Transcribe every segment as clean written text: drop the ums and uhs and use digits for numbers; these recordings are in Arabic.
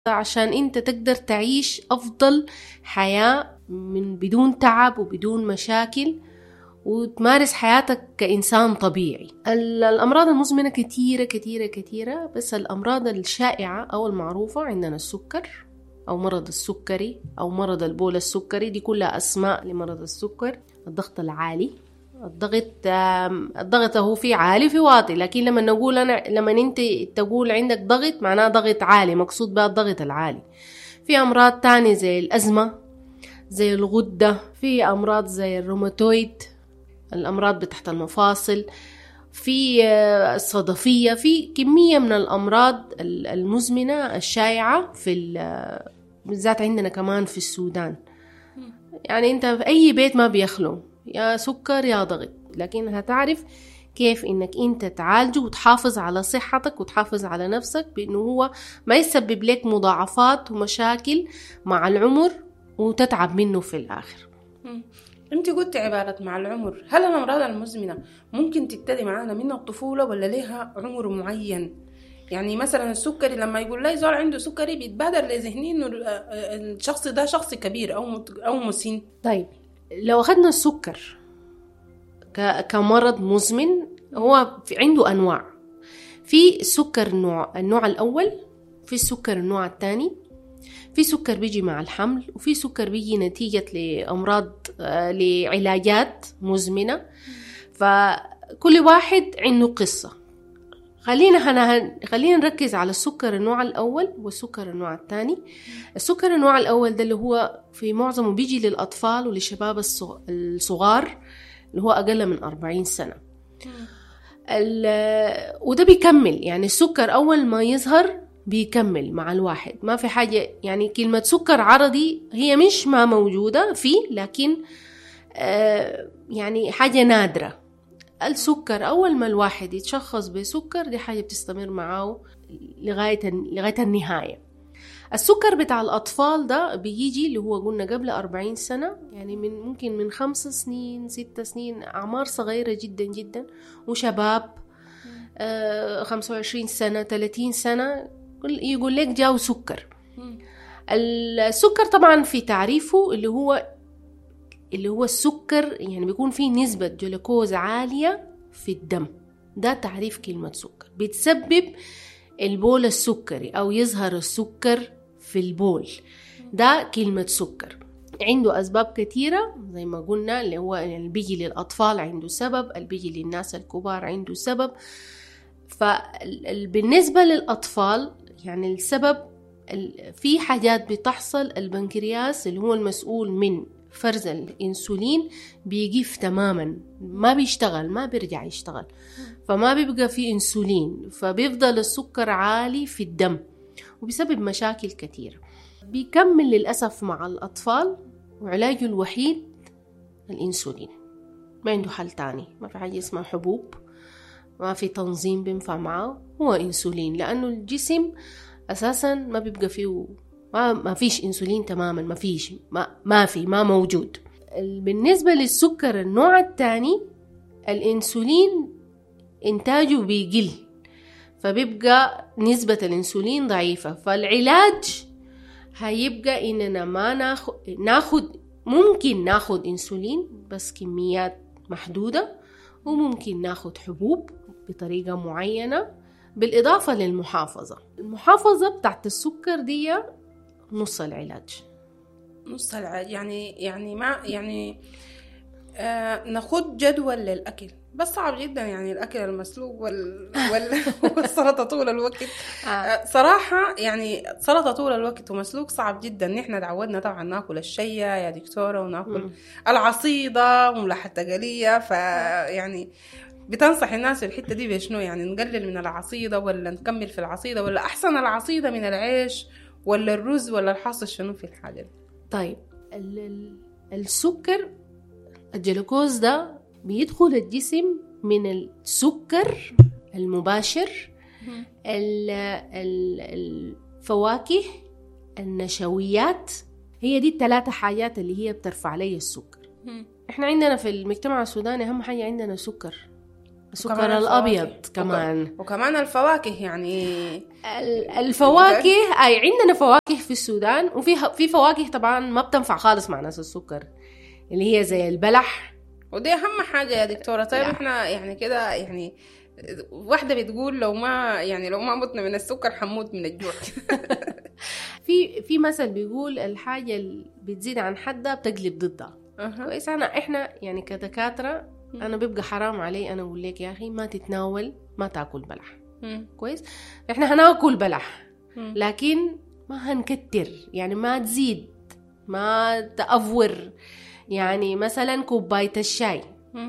عشان انت تقدر تعيش افضل حياة من بدون تعب وبدون مشاكل وتمارس حياتك كإنسان طبيعي. الأمراض المزمنة كتيرة كتيرة كتيرة، بس الأمراض الشائعة أو المعروفة عندنا السكر أو مرض السكري أو مرض البول السكري، دي كلها أسماء لمرض السكر. الضغط العالي، الضغط هو في عالي في واطي، لكن لما انت تقول عندك ضغط معناه ضغط عالي، مقصود بها الضغط العالي. في أمراض تانية زي الأزمة، زي الغدة، في أمراض زي الروماتويد، الأمراض بتاعت المفاصل، في الصدفية، في كمية من الأمراض المزمنة الشائعة بالذات عندنا كمان في السودان. يعني انت في أي بيت ما بيخلو يا سكر يا ضغط، لكن هتعرف كيف انك انت تعالجه وتحافظ على صحتك وتحافظ على نفسك بانه هو ما يسبب لك مضاعفات ومشاكل مع العمر وتتعب منه في الآخر. انت قلت عبارة مع العمر، هل الأمراض المزمنة ممكن تبتدي معانا من الطفولة ولا لها عمر معين؟ يعني مثلا السكري لما يقول لي زول عنده سكري بيتبادر لذهني انه الشخص ده شخص كبير او مسن. طيب لو أخذنا السكر كمرض مزمن، هو عنده أنواع. في السكر النوع الأول، في السكر النوع الثاني، في سكر بيجي مع الحمل، وفي سكر بيجي نتيجة لأمراض لعلاجات مزمنة. فكل واحد عنده قصة. خلينا نركز على السكر النوع الأول والسكر النوع الثاني. السكر النوع الأول ده اللي هو في معظمه بيجي للأطفال وللشباب الصغار اللي هو أقل من 40 سنة. وده بيكمل، يعني السكر أول ما يظهر بيكمل مع الواحد، ما في حاجة. يعني كلمة سكر عرضي هي مش ما موجودة فيه، لكن يعني حاجة نادرة. السكر أول ما الواحد يتشخص بسكر دي حاجة بتستمر معه لغاية النهاية. السكر بتاع الأطفال ده بيجي اللي هو قلنا قبل 40 سنة، يعني ممكن من 5 سنين 6 سنين، أعمار صغيرة جدا جدا، وشباب 25 سنة 30 سنة يقول لك جاو سكر. السكر طبعا في تعريفه اللي هو السكر، يعني بيكون فيه نسبة جلوكوز عالية في الدم. ده تعريف كلمة سكر. بتسبب البول السكري أو يظهر السكر في البول، ده كلمة سكر. عنده أسباب كثيرة زي ما قلنا، اللي هو اللي بيجي للأطفال عنده سبب، اللي بيجي للناس الكبار عنده سبب. فبالنسبة للأطفال يعني السبب في حاجات بتحصل، البنكرياس اللي هو المسؤول من فرز الانسولين بيقف تماما، ما بيشتغل، ما بيرجع يشتغل، فما بيبقى فيه انسولين، فبيفضل السكر عالي في الدم وبيسبب مشاكل كتير. بيكمل للأسف مع الأطفال، وعلاجه الوحيد الانسولين، ما عنده حل تاني، ما في حاجة اسمها حبوب، ما في تنظيم بينفع معه، هو انسولين. لأنه الجسم أساسا ما بيبقى فيه، ما فيش انسولين تماما، ما موجود. بالنسبة للسكر النوع الثاني، الانسولين انتاجه بيقل، فبيبقى نسبة الانسولين ضعيفة. فالعلاج هيبقى اننا ما ممكن ناخد انسولين بس كميات محدودة، وممكن ناخد حبوب بطريقة معينة، بالإضافة للمحافظة. المحافظة بتاعت السكر دي نص العلاج. يعني ما يعني ناخد جدول للأكل، بس صعب جدا يعني الأكل المسلوق والسلطة طول الوقت. صراحة يعني سلطة طول الوقت ومسلوق صعب جدا. نحن تعودنا طبعا ناكل الشيا يا دكتورة، وناكل العصيدة وملح التقلية. فيعني بتنصح الناس في الحتة دي بشنو؟ يعني نقلل من العصيدة ولا نكمل في العصيدة، ولا أحسن العصيدة من العيش ولا الرز، ولا الحاصل شنو في الحاجة؟ طيب السكر الجلوكوز ده بيدخل الجسم من السكر المباشر، الفواكه، النشويات، هي دي الثلاثة حاجات اللي هي بترفع لي السكر. احنا عندنا في المجتمع السوداني أهم حاجة عندنا سكر، السكر الأبيض كمان. وكمان الفواكه يعني الفواكه عندنا فواكه في السودان، وفي فواكه طبعا ما بتنفع خالص مع ناس السكر، اللي هي زي البلح، ودي أهم حاجة يا دكتورة. طيب احنا يعني كده يعني واحدة بتقول لو ما متنا من السكر حموت من الجوع. في مثل بيقول الحاجة اللي بتزيد عن حدها بتقلب ضدها. كويس. احنا يعني كدكاترة انا بيبقى حرام علي انا اقول لك يا اخي ما تاكل بلح. كويس. احنا هناكل بلح لكن ما هنكتر، يعني ما تزيد، ما تأفور. يعني مثلا كوباية الشاي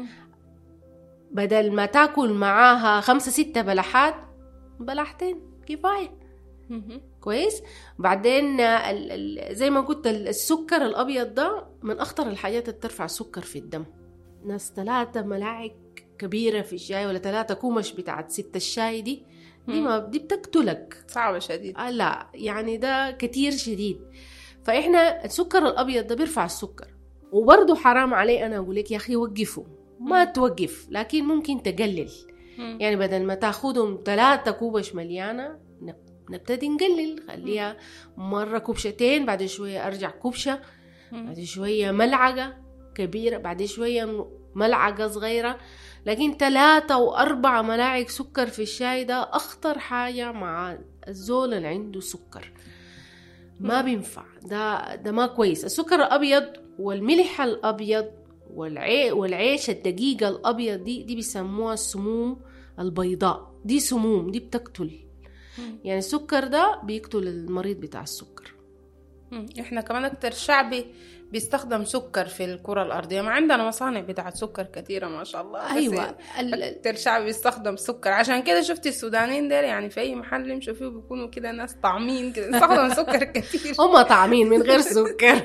بدل ما تاكل معاها 5-6 بلحات، بلحتين كفاية. كويس. بعدين زي ما قلت السكر الأبيض ده من أخطر الحاجات اللي ترفع السكر في الدم. ناس 3 ملاعق كبيرة في الشاي ولا 3 كومش بتاعت 6 الشاي دي بتقتلك. صعبة شديد. لا يعني ده كتير شديد. فإحنا السكر الأبيض ده بيرفع السكر. وبرضو حرام علي أنا أقول لك يا أخي وقفوا، ما توقف، لكن ممكن تقلل. يعني بدل ما تاخدهم 3 كوبش مليانة نبتدي نقلل، خليها مرة 2 كوبشتين، بعد شوية أرجع 1 كوبشة، بعد شوية ملعقة كبيرة، بعد شوية ملعقة صغيرة. لكن 3 و4 ملاعق سكر في الشاي ده أخطر حاجة مع الزول اللي عنده سكر. ما بينفع، ده ما كويس. السكر الأبيض والملح الأبيض والعيش الدقيقة الأبيض دي بيسموها السموم البيضاء. دي سموم، دي بتقتل. يعني السكر ده بيقتل المريض بتاع السكر. احنا كمان اكتر شعبي بيستخدم سكر في الكرة الأرضية، ما عندنا مصانع بتاعت سكر كثيرة ما شاء الله. أيوة. اكتر شعبي بيستخدم سكر، عشان كده شفت السودانيين دول يعني في أي محل يمشوا فيه بيكونوا كده ناس طعمين كده، يستخدم سكر كثير. هم طعمين من غير سكر.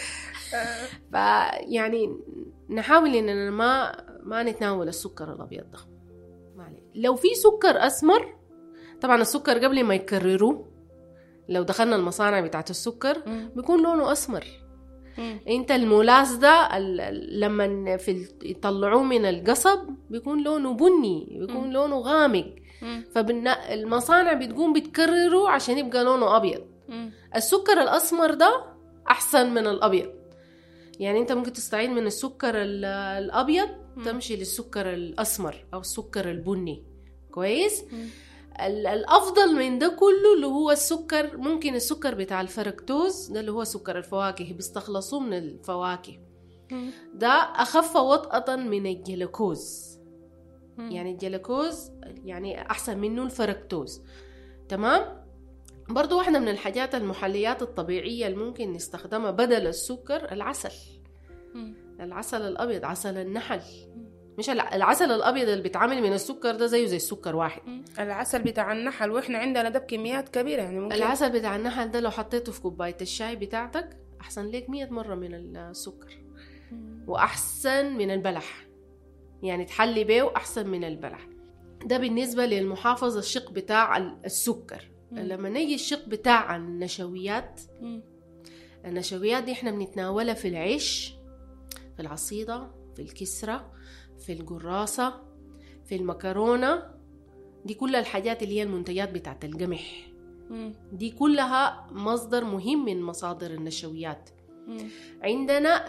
يعني نحاول إننا ما نتناول السكر الأبيض ده. لو في سكر أسمر، طبعا السكر قبل ما يكرروه لو دخلنا المصانع بتاعت السكر بيكون لونه أسمر. انت المولاس ده لما يطلعوه من القصب بيكون لونه بني، بيكون لونه غامق. فالمصانع بتقوم بتكرره عشان يبقى لونه أبيض. السكر الأسمر ده أحسن من الأبيض. يعني انت ممكن تستعين من السكر الأبيض تمشي للسكر الأسمر أو السكر البني. كويس. الأفضل من ده كله اللي هو السكر، ممكن السكر بتاع الفركتوز ده اللي هو سكر الفواكه، بيستخلصوه من الفواكه. ده أخف وطأة من الجلوكوز. يعني الجلوكوز يعني أحسن منه الفركتوز. تمام. برضو واحدة من الحاجات المحليات الطبيعية اللي ممكن نستخدمها بدل السكر العسل الأبيض، عسل النحل. مش العسل الأبيض اللي بيتعامل من السكر ده زيه زي السكر واحد. العسل بتاع النحل، وإحنا عندنا ده بكميات كبيرة. يعني ممكن العسل بتاع النحل ده لو حطيته في كوباية الشاي بتاعتك أحسن لك 100 مرة من السكر، وأحسن من البلح. يعني تحلي بيه وأحسن من البلح. ده بالنسبة للمحافظة الشق بتاع السكر. لما نيجي الشق بتاع النشويات، النشويات دي إحنا بنتناولها في العيش، في العصيدة، في الكسرة، في القراصة، في المكرونة. دي كل الحاجات اللي هي المنتجات بتاعت القمح. دي كلها مصدر مهم من مصادر النشويات. عندنا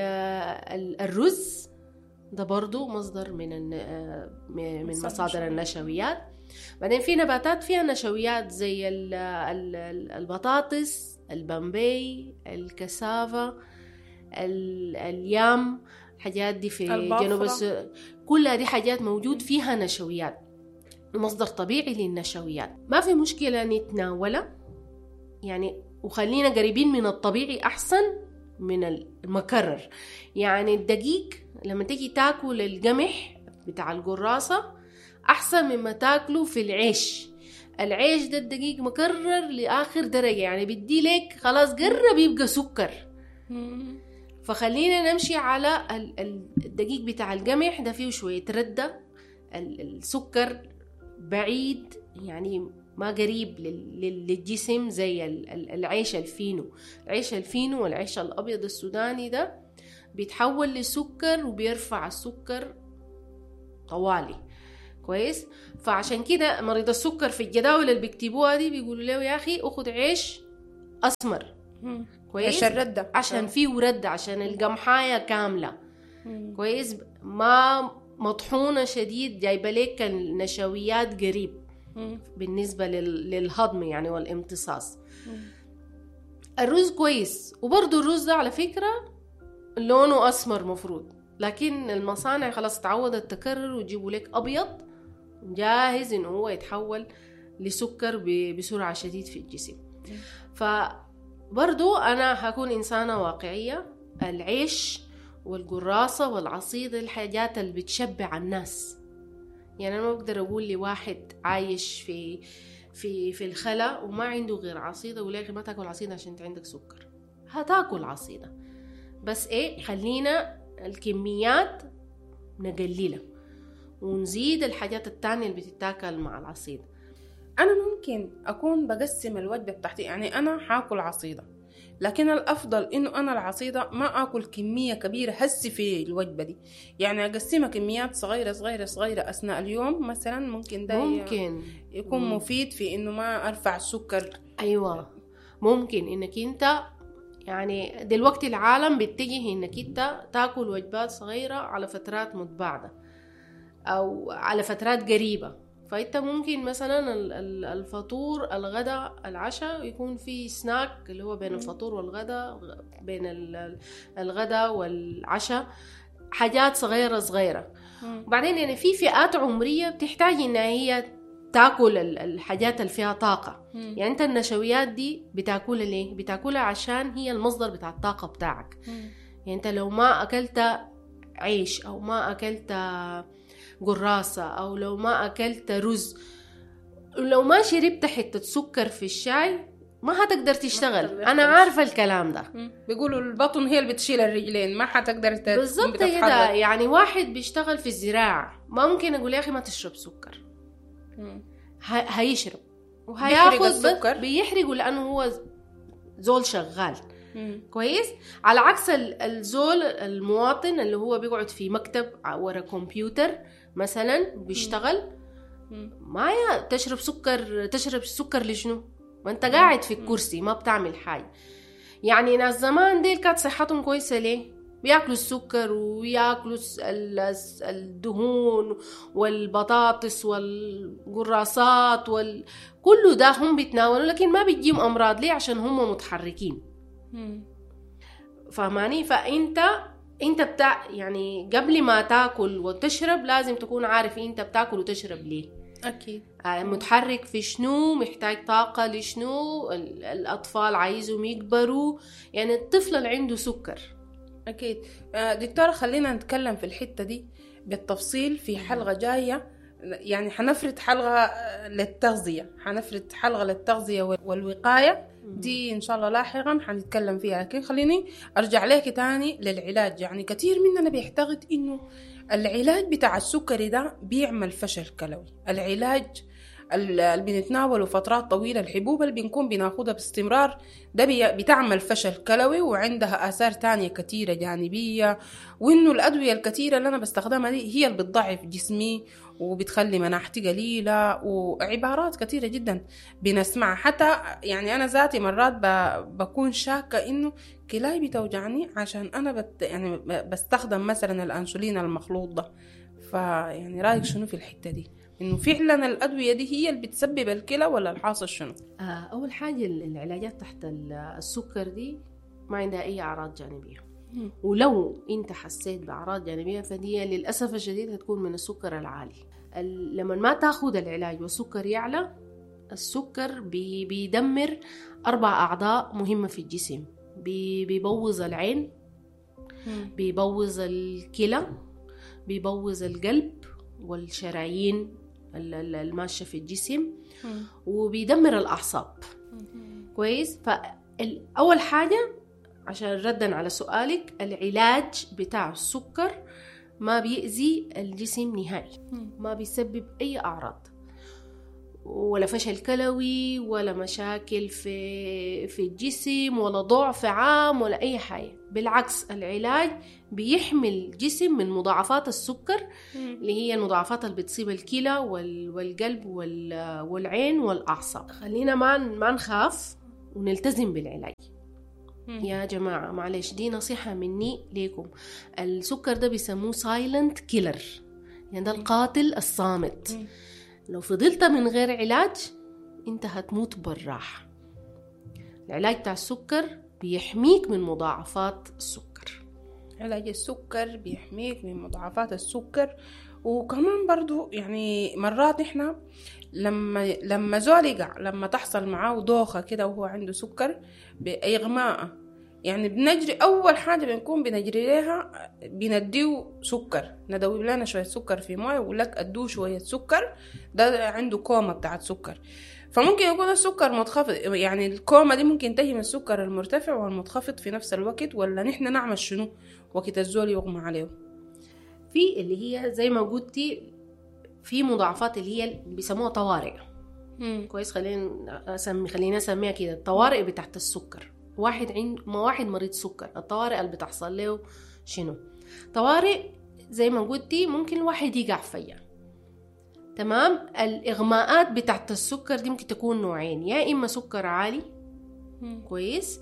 الرز ده برضو مصدر من مصادر النشويات. بعدين في نباتات فيها نشويات زي البطاطس، البامبي، الكسافة، اليام. الحاجات دي في جنوب كلها دي حاجات موجود فيها نشويات، مصدر طبيعي للنشويات. ما في مشكلة نتناولها يعني، وخلينا قريبين من الطبيعي أحسن من المكرر. يعني الدقيق لما تيجي تاكل القمح بتاع القراصة أحسن مما تاكله في العيش. العيش ده الدقيق مكرر لآخر درجة، يعني بدي لك خلاص قرب يبقى سكر. فخلينا نمشي على الدقيق بتاع القمح ده، فيه شوية ردة. السكر بعيد يعني ما قريب للجسم زي العيش الفينو. العيش الفينو والعيش الأبيض السوداني ده بيتحول لسكر وبيرفع السكر طوالي. كويس. فعشان كده مريض السكر في الجداول اللي بيكتبوها دي بيقولوا له يا أخي أخذ عيش أسمر كويس عشان فيه ردة، عشان القمحاية كاملة كويس، ما مطحونة شديد جايبة لك النشويات قريب بالنسبة للهضم يعني والامتصاص. الرز كويس، وبرضو الرز ده على فكرة لونه أسمر مفروض، لكن المصانع خلاص تعودت تكرر ويجيبوا لك أبيض جاهز إنه هو يتحول لسكر بسرعة شديد في الجسم. فبرضو أنا هكون إنسانة واقعية. العيش والقراصة والعصيدة الحاجات اللي بتشبع الناس. يعني أنا ما بقدر أقول لواحد عايش في الخلا وما عنده غير عصيدة ولا ما تاكل عصيدة عشان انت عندك سكر. هتاكل عصيدة، بس خلينا الكميات نقللها ونزيد الحاجات التانية اللي بتتاكل مع العصيدة. أنا ممكن أكون بقسم الوجبة بتاعتي، يعني أنا حاكل عصيدة، لكن الأفضل إنه أنا العصيدة ما أكل كمية كبيرة هسي في الوجبة دي، يعني أقسمها كميات صغيرة صغيرة صغيرة أثناء اليوم مثلا. ممكن ده يكون مفيد في إنه ما أرفع السكر. أيوة، ممكن إنك أنت يعني دلوقتي العالم بيتجه إنك أنت تاكل وجبات صغيرة على فترات متباعدة أو على فترات قريبة. فأنت ممكن مثلا الفطور الغداء العشاء يكون في سناك اللي هو بين الفطور والغداء، بين الغداء والعشاء حاجات صغيرة صغيرة. وبعدين يعني في فئات عمرية بتحتاج إنها هي تاكل الحاجات اللي فيها طاقة. يعني أنت النشويات دي بتاكلها ليه؟ بتاكلها عشان هي المصدر بتاع الطاقة بتاعك. يعني أنت لو ما أكلت عيش أو ما أكلت قراصة أو لو ما أكلت رز، لو ما شربت حتة سكر في الشاي ما هتقدر تشتغل. أنا عارفة الكلام ده. بيقولوا البطن هي اللي بتشيل الرجلين، ما هتقدر بالضبط كده. يعني واحد بيشتغل في الزراعة ما ممكن أقول يا أخي ما تشرب سكر. هيشرب وهياخد السكر، بيحرقه لأنه هو زول شغال كويس. على عكس الزول المواطن اللي هو بيقعد في مكتب ورا كمبيوتر مثلا بيشتغل، ما تشرب سكر لشنو؟ ما انت قاعد في الكرسي ما بتعمل حاجة. يعني ناس زمان ديل كانت صحتهم كويسة ليه؟ بياكلوا السكر وياكلوا الدهون والبطاطس والقراصات كله ده هم بيتناولوا، لكن ما بيجيهم أمراض ليه؟ عشان هم متحركين. فهماني؟ فأنت يعني قبل ما تاكل وتشرب لازم تكون عارف انت بتاكل وتشرب ليه. اكيد. متحرك في شنو، محتاج طاقة لشنو، الأطفال عايزهم يكبروا. يعني الطفل اللي عنده سكر اكيد. دكتورة خلينا نتكلم في الحتة دي بالتفصيل في حلقة جاية. يعني حنفرد حلقة للتغذية والوقاية دي إن شاء الله لاحقا حنتكلم فيها. لكن خليني أرجع لك تاني للعلاج. يعني كتير مننا بيعتقد إنه العلاج بتاع السكري ده بيعمل فشل كلوي. العلاج اللي بنتناوله فترات طويلة، الحبوب اللي بنكون بناخدها باستمرار ده بتعمل فشل كلوي وعندها آثار تانية كتيرة جانبية، وإنه الأدوية الكتيرة اللي أنا بستخدمها دي هي اللي بتضعف جسمي وبتخلي مناعتي قليلة، وعبارات كتيرة جدا بنسمعها. حتى يعني أنا ذاتي مرات بكون شاكة إنه كلاي بتوجعني عشان أنا يعني بستخدم مثلا الأنسولين المخلوط ده. فيعني رأيك شنو في الحتة دي؟ إنه فعلا الأدوية دي هي اللي بتسبب الكلى ولا الحاصل شنو؟ أول حاجة العلاجات تحت السكر دي ما عندها أي أعراض جانبية. ولو انت حسيت بأعراض جانبية فدي للأسف الشديد هتكون من السكر العالي. لما ما تاخد العلاج والسكر يعلى، السكر بيدمر 4 أعضاء مهمة في الجسم. بيبوظ العين، بيبوظ الكلى، بيبوظ القلب والشرايين الماشية في الجسم، وبيدمر الأعصاب. كويس. فأول حاجة عشان ردًا على سؤالك، العلاج بتاع السكر ما بيأذي الجسم نهائي، ما بيسبب أي أعراض. ولا فشل كلوي ولا مشاكل في الجسم ولا ضعف عام ولا أي حاجة. بالعكس العلاج بيحمي الجسم من مضاعفات السكر اللي هي المضاعفات اللي بتصيب الكلى والقلب والعين والأعصاب. خلينا ما نخاف ونلتزم بالعلاج يا جماعة. معلش دي نصيحة مني ليكم. السكر ده بيسموه سايلنت كيلر، يعني ده القاتل الصامت. لو فضلت من غير علاج انت هتموت بالراحة. العلاج بتاع السكر بيحميك من مضاعفات السكر. علاج السكر بيحميك من مضاعفات السكر. وكمان برضو يعني مرات احنا لما زول يقع، لما تحصل معاه دوخة كده وهو عنده سكر بإغماء، يعني بنجري أول حاجة بنكون بنجري لها بنديه سكر، ندوب لنا شوية سكر في موية ويقول لك أدوه شوية سكر، ده عنده كومة بتاعت سكر. فممكن يكون السكر منخفض، يعني الكومة دي ممكن تهي من السكر المرتفع والمنخفض في نفس الوقت، ولا نحن نعمل شنو وقت الزول يغمى عليه؟ في اللي هي زي ما قلتي في مضاعفات اللي هي بيسموها طوارئ. كويس، خلينا نسميها كده الطوارئ بتاعت السكر. واحد مريض سكر، الطوارئ اللي بتحصل له شنو؟ طوارئ زي ما قلتي ممكن الواحد يقع فيها. تمام. الإغماءات بتاعت السكر دي ممكن تكون نوعين، يا إما سكر عالي كويس،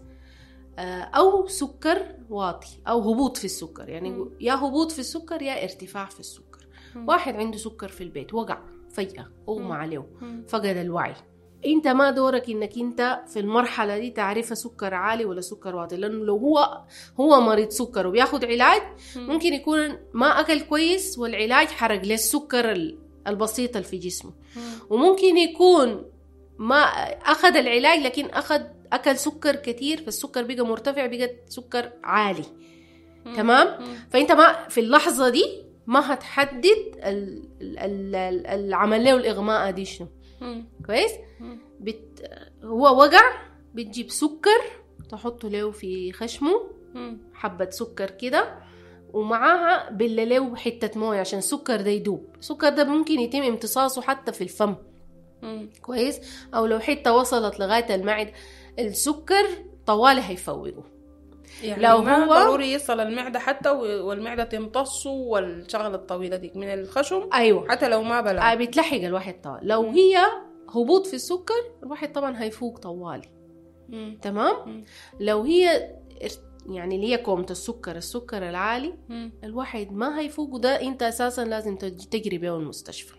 أو سكر واطي، أو هبوط في السكر. يعني يا هبوط في السكر يا ارتفاع في السكر. واحد عنده سكر في البيت وقع فجأة أغمى عليه، فقد الوعي. انت ما دورك انك انت في المرحلة دي تعرف سكر عالي ولا سكر واطي، لانه لو هو مريض سكر وبياخد علاج ممكن يكون ما اكل كويس والعلاج حرق له السكر البسيط اللي في جسمه، وممكن يكون ما اخذ العلاج لكن اكل سكر كتير، فالسكر بقى مرتفع، بقى سكر عالي. تمام. فانت ما في اللحظة دي ما هتحدد العمل له الإغماء دي شنو. كويس. هو وقع، بتجيب سكر تحطه له في خشمه، حبة سكر كده، ومعاها بلله حتة موية عشان السكر ده يدوب. السكر ده ممكن يتم امتصاصه حتى في الفم. كويس. او لو حتة وصلت لغاية المعدة، السكر طوالي هيفوقه. يعني لو ما ضروري يصل المعدة حتى والمعدة تمتصه والشغلة الطويلة دي من الخشم. أيوة. حتى لو ما بلع بتلحق الواحد طوال. لو هي هبوط في السكر الواحد طبعا هيفوق طوالي. تمام. لو هي يعني اللي هي كومة السكر العالي، الواحد ما هيفوق، وده انت اساسا لازم تجري بيه المستشفى.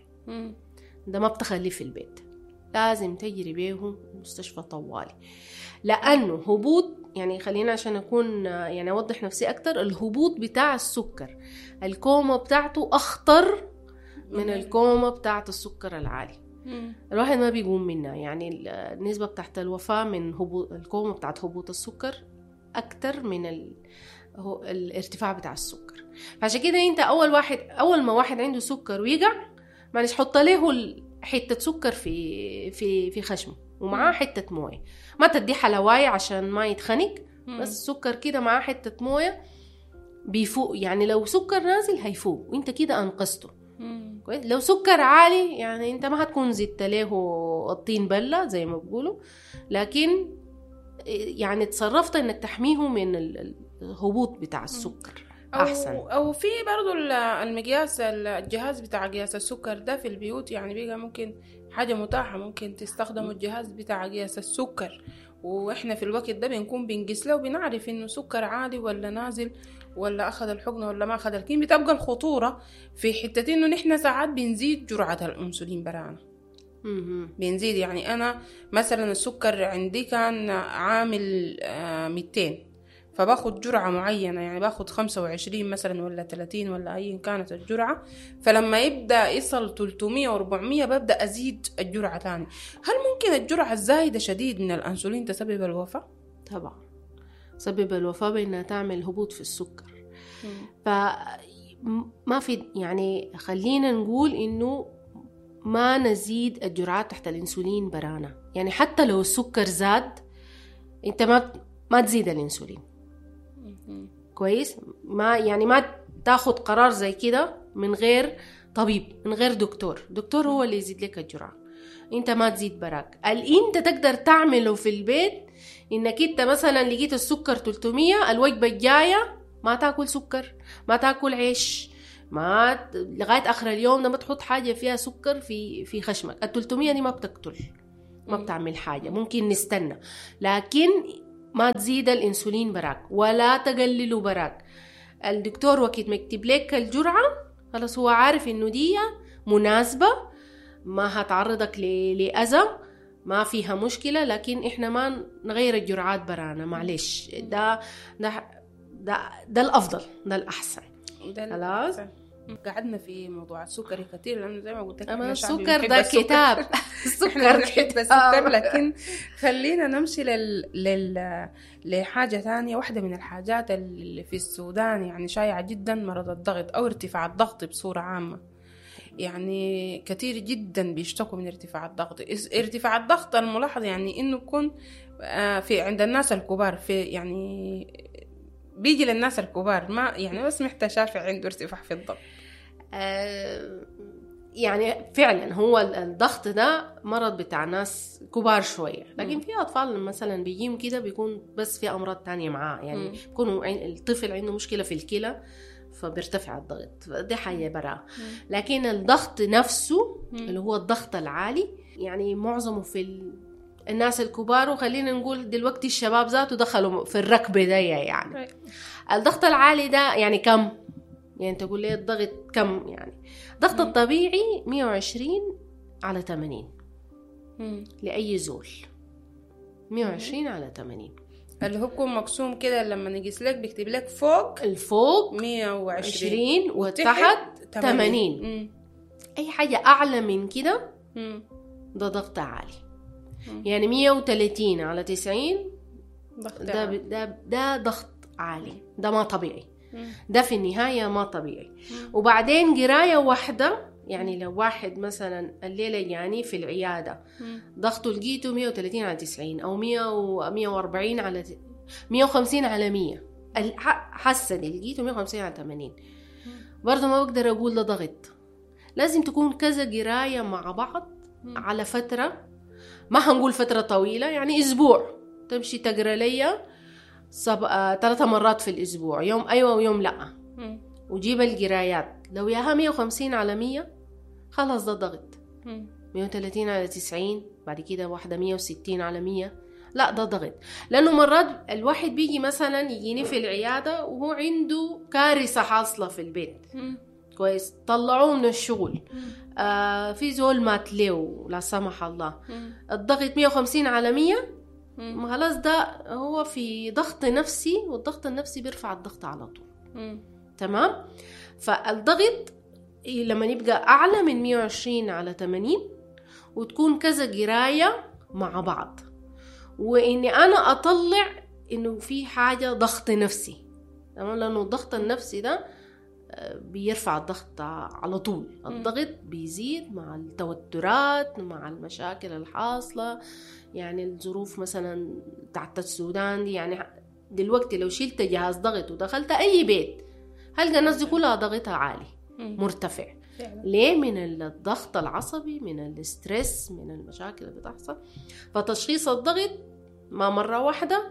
ده ما بتخليه في البيت، لازم تجري بيه المستشفى طوالي. لأنه هبوط، يعني خلينا عشان أكون يعني أوضح نفسي أكتر، الهبوط بتاع السكر الكومة بتاعته أخطر من الكومة بتاعت السكر العالي. الواحد ما بيقوم منها، يعني النسبة بتاعت الوفاة من الكومة بتاعت هبوط السكر أكتر من الارتفاع بتاع السكر. فعشان كده أنت أول ما واحد عنده سكر ويقع، معلش حط له حتة سكر في خشمه ومعاه حتة موية، ما تدي حلواية عشان ما يتخنق، بس السكر كده معاه حتة موية بيفوق. يعني لو سكر نازل هيفوق وانت كده انقذته. كويس. لو سكر عالي يعني انت ما هتكون زدت له الطين بلة زي ما بيقولوا، لكن يعني تصرفت انك تحميه من الهبوط بتاع السكر احسن. او في برضو المقياس، الجهاز بتاع قياس السكر ده في البيوت، يعني بقى ممكن حاجة متاحة، ممكن تستخدموا الجهاز بتاع قياس السكر، واحنا في الوقت ده بنكون بنقيس له وبنعرف انه سكر عالي ولا نازل، ولا اخذ الحقنة ولا ما اخذ. لكن بتبقى الخطورة في حتة انه نحن ساعات بنزيد جرعة الانسولين برانا. بنزيد، يعني انا مثلا السكر عندي كان عامل 200، فباخد جرعة معينة، يعني باخد 25 مثلا ولا 30 ولا أي كانت الجرعة. فلما يبدأ يصل 300 و 400 ببدأ أزيد الجرعة تاني. هل ممكن الجرعة الزايدة شديد من الأنسولين تسبب الوفاة؟ طبعا سبب الوفاة بأنها تعمل هبوط في السكر. فما في، يعني خلينا نقول إنه ما نزيد الجرعات تحت الأنسولين برانا. يعني حتى لو السكر زاد أنت ما تزيد الأنسولين. كويس. ما تاخد قرار زي كده من غير طبيب، من غير دكتور هو اللي يزيد لك الجرعة. انت ما تزيد براك. انت تقدر تعمله في البيت انك انت مثلا لقيت السكر 300، الوجبة الجاية ما تاكل سكر، ما تاكل عيش، ما لغاية اخر اليوم لما تحط حاجة فيها سكر في خشمك. ال 300 دي ما بتقتل، ما بتعمل حاجة، ممكن نستنى، لكن ما تزيد الانسولين براك ولا تقلله براك. الدكتور وقت ما يكتب لك الجرعة خلاص هو عارف انه دي مناسبة، ما هتعرضك لأذى، ما فيها مشكلة، لكن احنا ما نغير الجرعات برانا، معلش. ده الأفضل، ده الأحسن. خلاص قعدنا في موضوع السكر كتير، لأنه زي ما قلت لك أما السكر ده كتاب. السكر بنحب السكر. لكن خلينا نمشي لحاجة ثانية. واحدة من الحاجات اللي في السودان يعني شائعة جدا مرض الضغط أو ارتفاع الضغط بصورة عامة. يعني كتير جدا بيشتكوا من ارتفاع الضغط. ارتفاع الضغط الملاحظ يعني إنه يكون في عند الناس الكبار، في يعني بيجي للناس الكبار، ما يعني بس محتاج شافع عنده ارتفاع في الضغط. يعني فعلا هو الضغط ده مرض بتاع ناس كبار شوية، لكن في أطفال مثلا بيجيهم كده بيكون بس في أمراض تانية معاه، يعني بيكون الطفل عنده مشكلة في الكلى فبيرتفع الضغط، دي حاجة برا. لكن الضغط نفسه اللي هو الضغط العالي يعني معظمه في الناس الكبار، وخلينا نقول دلوقتي الشباب ذاته دخلوا في الركبة ده. يعني الضغط العالي ده يعني كم؟ يعني تقول لي الضغط كم؟ يعني الضغط الطبيعي 120/80 لأي زول، 120/80 اللي هو بيكون مقسوم كده لما نقيس لك بيكتب لك فوق الفوق 120 وتحت 80. أي حاجة أعلى من كده ده ضغط عالي. يعني 130/90 ده ضغط عالي، ده ما طبيعي، ده في النهاية ما طبيعي. وبعدين قراية واحدة، يعني لو واحد مثلا الليلة يعني في العيادة ضغطه لقيته 130/90 أو 150/100 حسن لقيته 150/80 برضه ما بقدر أقول ده ضغط. لازم تكون كذا قراية مع بعض على فترة، ما هنقول فترة طويلة، يعني أسبوع تمشي تقرأ لي 3 مرات في الأسبوع، يوم أيوة ويوم لأ، وجيب القرايات. لو ياها 150/100 خلاص ده ضغط. 130/90 بعد كده واحدة 160/100 لا ده ضغط. لأنه مرات الواحد بيجي مثلا يجيني في العيادة وهو عنده كارثة حاصلة في البيت، كويس، طلعوه من الشغل، في زول مات له لا سمح الله، الضغط 150/100 خلاص ده هو في ضغط نفسي، والضغط النفسي بيرفع الضغط على طول. تمام. فالضغط لما يبقى أعلى من 120/80 وتكون كذا قراية مع بعض، وإني أنا أطلع إنه في حاجة ضغط نفسي. تمام. لأنه الضغط النفسي ده بيرفع الضغط على طول. الضغط بيزيد مع التوترات، مع المشاكل الحاصلة، يعني الظروف مثلا تحت السودان دي. يعني دلوقتي لو شلت جهاز ضغط ودخلت أي بيت هلقى الناس دي كلها ضغطها عالي مرتفع. ليه؟ من الضغط العصبي، من الاسترس، من المشاكل اللي بتحصل. فتشخيص الضغط ما مرة واحدة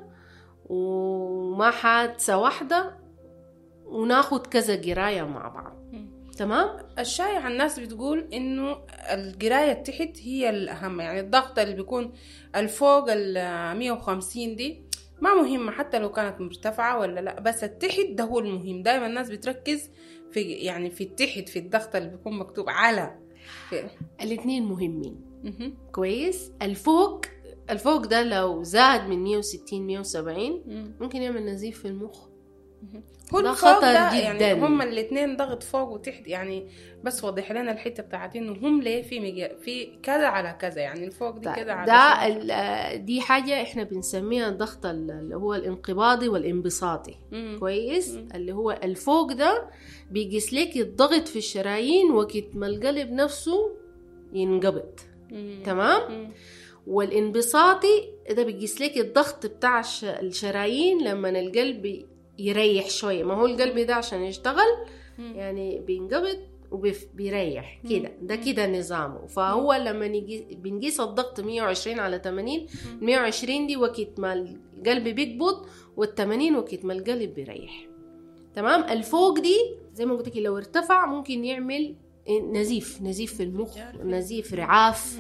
وما حادثة واحدة، وناخد كذا قراية مع بعض. تمام. الشائع الناس بتقول انه القراية تحت هي الأهم، يعني الضغط اللي بيكون الفوق 150 دي ما مهمة حتى لو كانت مرتفعة ولا لا، بس التحت ده هو المهم. دايما الناس بتركز في يعني في التحت، في الضغط اللي بيكون مكتوب على الاثنين مهمين. كويس. الفوق ده لو زاد من 160-170 ممكن يعمل نزيف في المخ. ده خطر جدا. يعني هما الاثنين ضغط فوق وتحت، يعني بس وضح لنا الحته بتاعت انه هم ليه في كذا على كذا، يعني الفوق دي كذا على دي حاجه احنا بنسميها الضغط اللي هو الانقباضي والانبساطي. كويس. اللي هو الفوق ده بيقيس لك الضغط في الشرايين وقت ما القلب نفسه ينقبض. تمام. والانبساطي ده بيقيس لك الضغط بتاع الشرايين لما القلب يريح شوية. ما هو القلب ده عشان يشتغل يعني بينقبض وبيريح كده. ده كده نظامه. فهو لما بنقيس الضغط 120 على 80، 120 دي وقت ما القلب بيقبض، وال80 وقت ما القلب بيريح. تمام. الفوق دي زي ما قلت لك لو ارتفع ممكن يعمل نزيف في المخ، نزيف رعاف،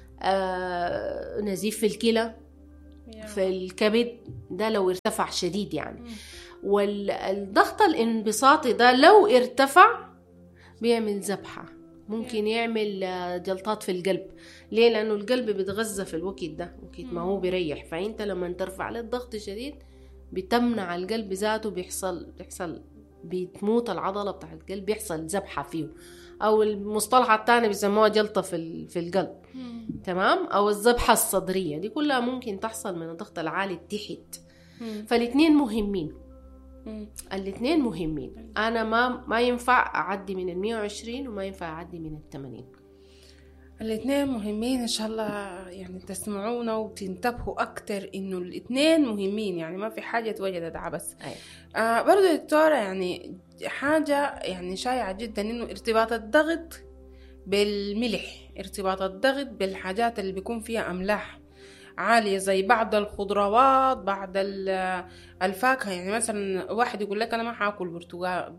نزيف في الكلى، في الكبد. ده لو ارتفع شديد يعني. والضغط الانبساطي ده لو ارتفع بيعمل ذبحة، ممكن يعمل جلطات في القلب. ليه؟ لأنه القلب بيتغذى في الوقت ده، وقت ما هو بيريح. فأنت لما ترفع عليه الضغط شديد بتمنع القلب ذاته، بيحصل بتموت العضلة بتاع القلب، بيحصل ذبحة فيه، أو المصطلح الثاني بيسموها جلطة في القلب. تمام. أو الذبحة الصدرية. دي كلها ممكن تحصل من الضغط العالي تحت. فالاثنين مهمين. الاثنين مهمين. أنا ما ينفع أعدي من 120 وما ينفع أعدي من 80. الاثنين مهمين. إن شاء الله يعني تسمعونا وتنتبهوا أكتر إنه الاثنين مهمين، يعني ما في حاجة توجدت عبس. برضو دكتورة، يعني حاجة يعني شائعة جدا إنه ارتباط الضغط بالملح، ارتباط الضغط بالحاجات اللي بيكون فيها أملاح عالية زي بعض الخضروات، بعض الفاكهة. يعني مثلا واحد يقول لك أنا ما حاكل برتقال.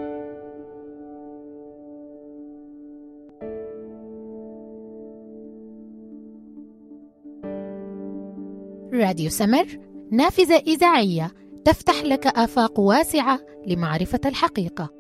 راديو سمر، نافذة إذاعية تفتح لك آفاق واسعة لمعرفة الحقيقة.